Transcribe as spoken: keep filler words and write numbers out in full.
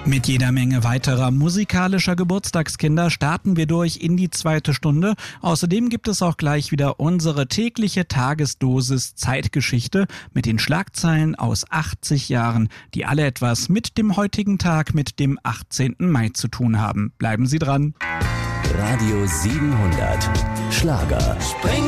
Mit jeder Menge weiterer musikalischer Geburtstagskinder starten wir durch in die zweite Stunde. Außerdem gibt es auch gleich wieder unsere tägliche Tagesdosis Zeitgeschichte mit den Schlagzeilen aus achtzig Jahren, die alle etwas mit dem heutigen Tag, mit dem achtzehnten Mai zu tun haben. Bleiben Sie dran. Radio siebenhundert Schlager.